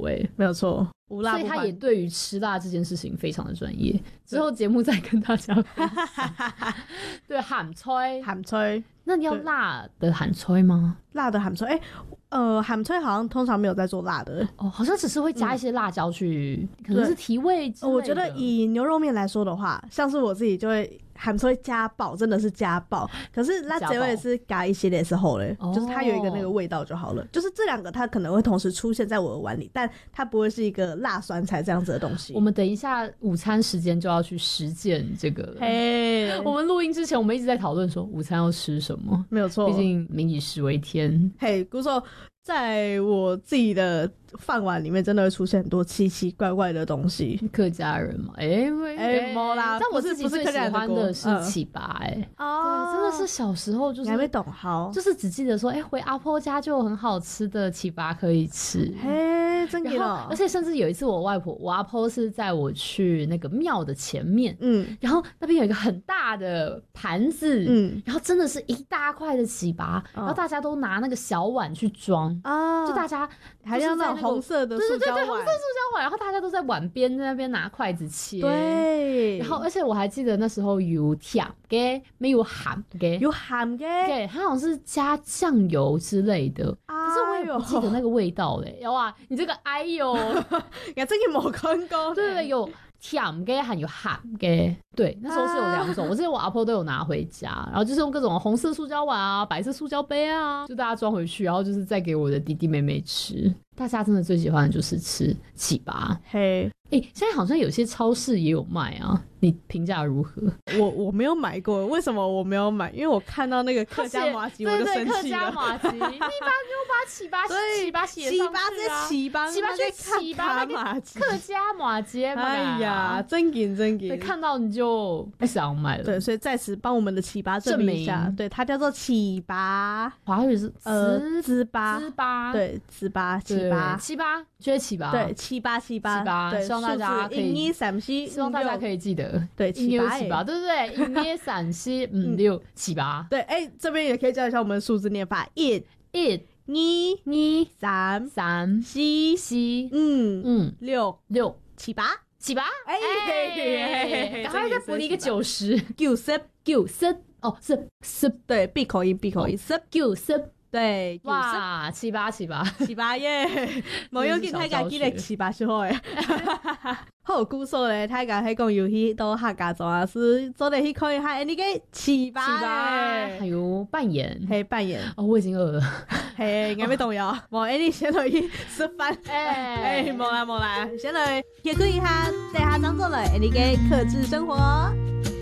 味， 没有错，无辣不欢。 所以他也对于吃辣这件事情非常的专业。之后节目再跟大家分享。对，咸菜， 咸菜， 那你要辣的咸菜吗？ 辣的咸菜，咸菜好像通常没有在做辣的。 哦，好像只是会加一些辣椒去，可能是提味之类的。 我觉得以牛肉面来说的话，像是我自己就会咸菜加爆，真的是加爆。可是辣椒也是加一些的时候嘞，就是它有一个那个味道就好了。就是这两个它可能会同时出现在我的碗里，但它不会是一个辣酸菜这样子的东西。 我们等一下午餐时间就要去实践这个了。 嘿， 我们录音之前，我们一直在讨论说午餐要吃什么， 没有错。 毕竟民以食为天。 嘿，姑说，在我自己的饭碗里面，真的会出现很多奇奇怪怪的东西。 客家人嘛， 没啦。 但我自己最喜欢的是糍粑，对，真的是小时候就是你还没懂好， 就是只记得说，回阿婆家就有很好吃的糍粑可以吃。 嘿，真的哦！ 而且甚至有一次，我阿婆是在我去那个庙的前面，然后那边有一个很大的盘子，然后真的是一大块的糍粑，然后大家都拿那个小碗去装啊，就大家还要那种红色的塑胶碗， 对，红色塑胶碗，然后大家都在碗边在那边拿筷子切， 对， 然后而且我还记得那时候有甜嘅，没有咸嘅， 有咸嘅， 对，它好像是加酱油之类的，可是我也不记得那个味道嘞。哇，你这个哎呦， 我真嘅冇看过， 对，有甜嘅还有咸嘅，对，那时候是有两种，我记得我阿婆都有拿回家，然后就是用各种红色塑胶碗啊、白色塑胶杯啊，就大家装回去，然后就是再给我的弟弟妹妹吃。大家真的最喜欢的就是吃糍粑， 嘿， 现在好像有些超市也有卖啊，你评价如何？ 我没有买过，为什么我没有买？因为我看到那个客家麻糬我就生气了。 对，客家麻糬，你把糍粑写上去啊， 糍粑麻糬， 客家麻糬， 哎呀，真紧， 对，看到你就不想买了。 对，所以在此帮我们的糍粑证明一下，对，它叫做糍粑， 华语是糍粑，对，糍粑， 就是糍粑， 对，糍粑，对， 希望大家可以希望大家可以记得， 对， 糍粑，对不对？一捏陕西六糍粑， 对，这边也可以教一下我们数字念法，一、二、三、四、六、糍粑， 赶快再补一个90，哦，是， 对，闭口音，90，对， 哇，糍粑耶！冇要紧，大家记得糍粑就好诶。好古说咧，大家喺讲游戏都客家做啊，是做得去看一下你个糍粑， 还有扮演， 扮演。 哦，我已经饿了， 应该没动摇。冇，你先去吃饭。冇啦，先来也可以哈，带下当做了你个克制生活。